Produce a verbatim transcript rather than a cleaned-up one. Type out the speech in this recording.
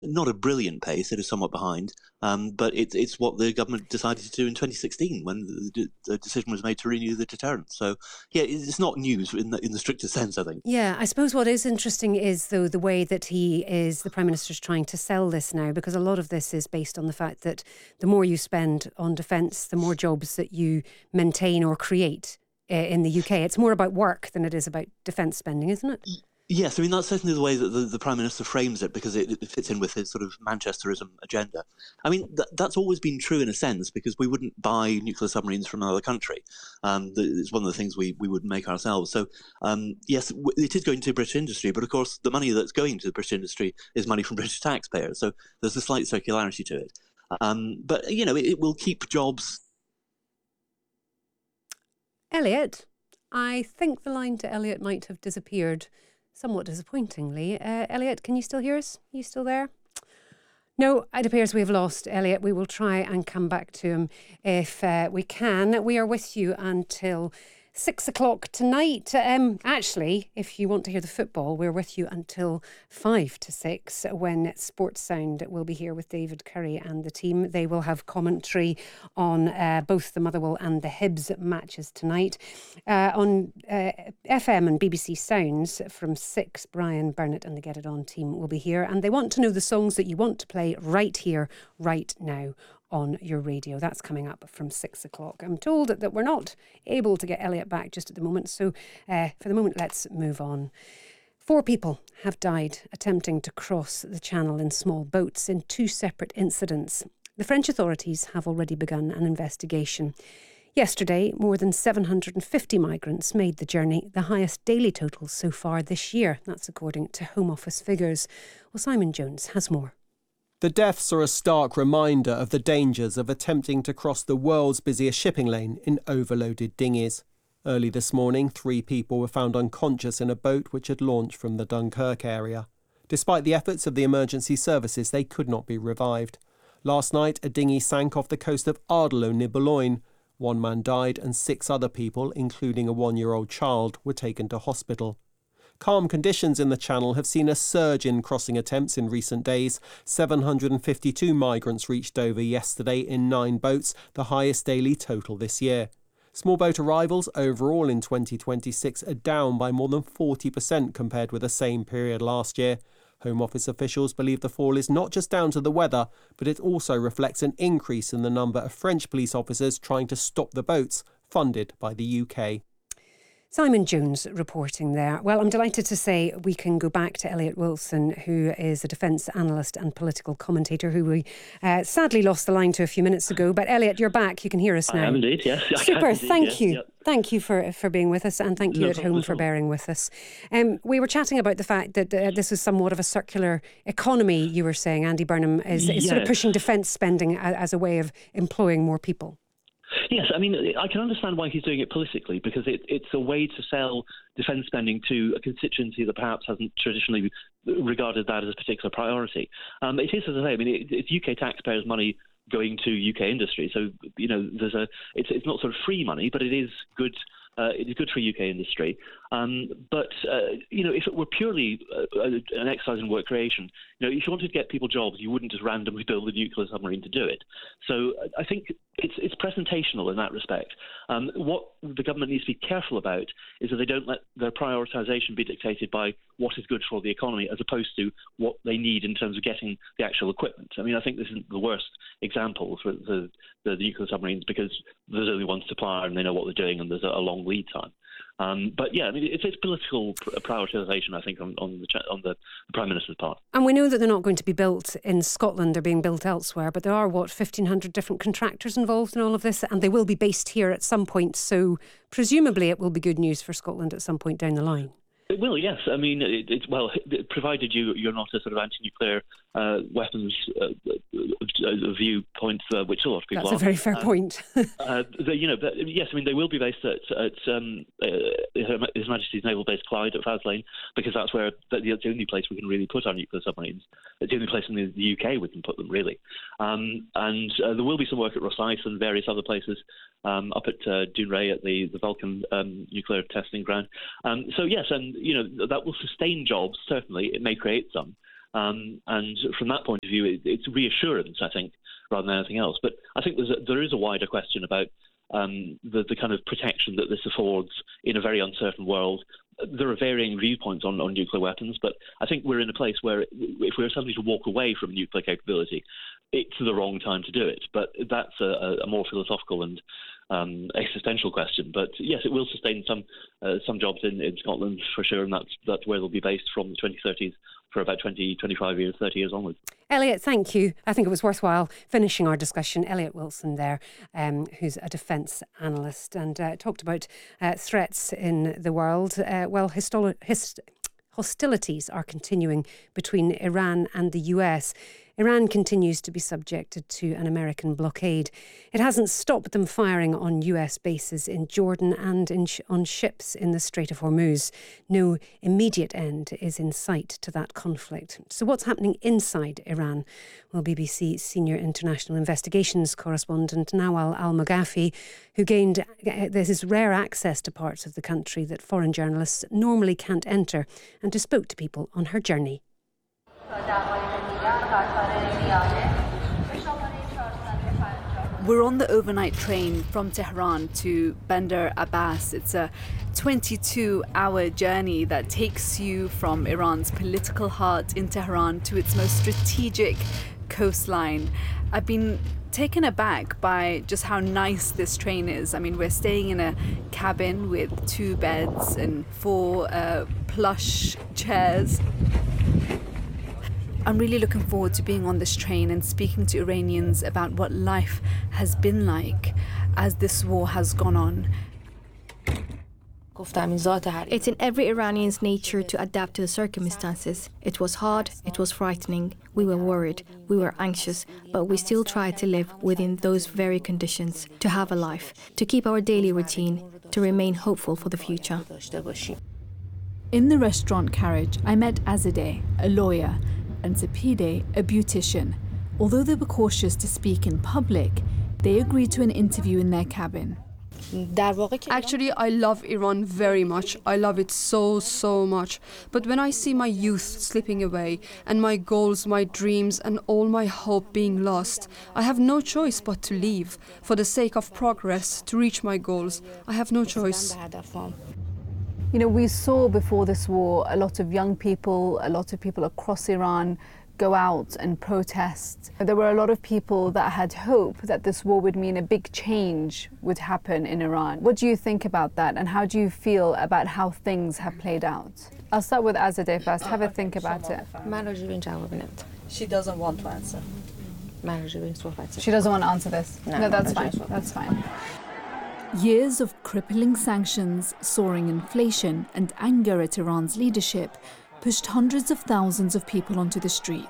not a brilliant pace. It is somewhat behind, um, but it, it's what the government decided to do in twenty sixteen when the, the decision was made to renew the deterrent. So, yeah, it's not news in the, in the strictest sense, I think. Yeah, I suppose what is interesting is, though, the way that he is, the Prime Minister's trying to sell this now, because a lot of this is based on the fact that the more you spend on defence, the more jobs that you maintain or create uh, in the U K. It's more about work than it is about defence spending, isn't it? Yes, I mean, that's certainly the way that the, the Prime Minister frames it, because it, it fits in with his sort of Manchesterism agenda. I mean, th- that's always been true in a sense, because we wouldn't buy nuclear submarines from another country. Um, the, it's one of the things we, we would make ourselves. So, um, yes, w- it is going to British industry, but of course, the money that's going to the British industry is money from British taxpayers. So there's a slight circularity to it. Um, but, you know, it, it will keep jobs. Elliot, I think the line to Elliot might have disappeared. Somewhat disappointingly. Uh, Elliot, can you still hear us? Are you still there? No, it appears we've lost Elliot. We will try and come back to him if uh, we can. We are with you until six o'clock tonight. Um, actually, if you want to hear the football, we're with you until five to six when Sports Sound will be here with David Curry and the team. They will have commentary on uh, both the Motherwell and the Hibs matches tonight. Uh, on uh, F M and B B C Sounds from six, Brian Burnett and the Get It On team will be here, and they want to know the songs that you want to play right here, right now on your radio. That's coming up from six o'clock. I'm told that we're not able to get Elliot back just at the moment, so uh, for the moment, let's move on. Four people have died attempting to cross the channel in small boats in two separate incidents. The French authorities have already begun an investigation. Yesterday, more than seven hundred fifty migrants made the journey, the highest daily total so far this year. That's according to Home Office figures. Well, Simon Jones has more. The deaths are a stark reminder of the dangers of attempting to cross the world's busiest shipping lane in overloaded dinghies. Early this morning, three people were found unconscious in a boat which had launched from the Dunkirk area. Despite the efforts of the emergency services, they could not be revived. Last night, a dinghy sank off the coast of Ardalo-Nibelheim. One man died and six other people, including a one-year-old child, were taken to hospital. Calm conditions in the Channel have seen a surge in crossing attempts in recent days. seven hundred fifty-two migrants reached Dover yesterday in nine boats, the highest daily total this year. Small boat arrivals overall in twenty twenty-six are down by more than forty percent compared with the same period last year. Home Office officials believe the fall is not just down to the weather, but it also reflects an increase in the number of French police officers trying to stop the boats, funded by the U K. Simon Jones reporting there. Well, I'm delighted to say we can go back to Elliot Wilson, who is a defence analyst and political commentator, who we uh, sadly lost the line to a few minutes ago. But Elliot, you're back. You can hear us now. I am indeed, yes. Super. Indeed, thank yes. you. Yep. Thank you for, for being with us, and thank you No at home problem for at all. bearing with us. Um, we were chatting about the fact that uh, this is somewhat of a circular economy, you were saying. Andy Burnham is, is sort of Yes. pushing defence spending a, as a way of employing more people. Yes, I mean, I can understand why he's doing it politically, because it, it's a way to sell defence spending to a constituency that perhaps hasn't traditionally regarded that as a particular priority. Um, it is, as I say, I mean, it, it's U K taxpayers' money going to U K industry, so you know, there's a it's it's not sort of free money, but it is good. Uh, it is good for U K industry. Um, but, uh, you know, if it were purely uh, an exercise in work creation, you know, if you wanted to get people jobs, you wouldn't just randomly build a nuclear submarine to do it. So I think it's it's presentational in that respect. Um, what the government needs to be careful about is that they don't let their prioritisation be dictated by what is good for the economy as opposed to what they need in terms of getting the actual equipment. I mean, I think this is the worst example for the, the, the nuclear submarines, because there's only one supplier and they know what they're doing, and there's a, a long lead time. Um, but yeah, I mean, it's, it's political prioritisation, I think, on, on, the, on the Prime Minister's part. And we know that they're not going to be built in Scotland, they're being built elsewhere, but there are, what, fifteen hundred different contractors involved in all of this, and they will be based here at some point, so presumably it will be good news for Scotland at some point down the line. It will, yes. I mean, it, it, well, provided you, you're not a sort of anti-nuclear uh, weapons uh, uh, viewpoint, uh, which a lot of people That's are. a very fair uh, point. uh, the, you know, but yes, I mean, they will be based at, at um, uh, His Majesty's Naval Base Clyde at Faslane, because that's where that's the only place we can really put our nuclear submarines. It's the only place in the, the U K we can put them, really. Um, and uh, there will be some work at Rosyth and various other places, um, up at uh, Dounreay at the, the Vulcan um, nuclear testing ground. Um, so yes, and you know, that will sustain jobs, certainly. It may create some. Um, and from that point of view, it, it's reassurance, I think, rather than anything else. But I think there's a, there is a wider question about um, the, the kind of protection that this affords in a very uncertain world. There are varying viewpoints on, on nuclear weapons, but I think we're in a place where if we're suddenly to walk away from nuclear capability, it's the wrong time to do it. But that's a, a more philosophical and um, existential question. But yes, it will sustain some uh, some jobs in, in Scotland for sure, and that's that's where they'll be based from the twenty thirties for about twenty, twenty-five years, thirty years onwards. Elliot, thank you. I think it was worthwhile finishing our discussion. Elliot Wilson there, um, who's a defence analyst, and uh, talked about uh, threats in the world. Uh, well, histolo- hist- hostilities are continuing between Iran and the U S. Iran continues to be subjected to an American blockade. It hasn't stopped them firing on U S bases in Jordan and in sh- on ships in the Strait of Hormuz. No immediate end is in sight to that conflict. So what's happening inside Iran? Well, B B C senior international investigations correspondent Nawal Al-Moghafi, who gained uh, this rare access to parts of the country that foreign journalists normally can't enter, and just spoke to people on her journey. We're on the overnight train from Tehran to Bandar Abbas. It's a twenty-two hour journey that takes you from Iran's political heart in Tehran to its most strategic coastline. I've been taken aback by just how nice this train is. I mean, we're staying in a cabin with two beds and four uh, plush chairs. I'm really looking forward to being on this train and speaking to Iranians about what life has been like as this war has gone on. It's in every Iranian's nature to adapt to the circumstances. It was hard, it was frightening, we were worried, we were anxious, but we still tried to live within those very conditions, to have a life, to keep our daily routine, to remain hopeful for the future. In the restaurant carriage, I met Azadeh, a lawyer, and Sapide, a beautician. Although they were cautious to speak in public, they agreed to an interview in their cabin. Actually, I love Iran very much. I love it so, so much. But when I see my youth slipping away and my goals, my dreams and all my hope being lost, I have no choice but to leave. For the sake of progress, to reach my goals, I have no choice. You know, we saw before this war a lot of young people, a lot of people across Iran go out and protest. There were a lot of people that had hope that this war would mean a big change would happen in Iran. What do you think about that, and how do you feel about how things have played out? I'll start with Azadeh first. Have a think about it. She doesn't want to answer. She doesn't want to answer this? No, no that's fine. That's fine. Years of crippling sanctions, soaring inflation, and anger at Iran's leadership pushed hundreds of thousands of people onto the streets.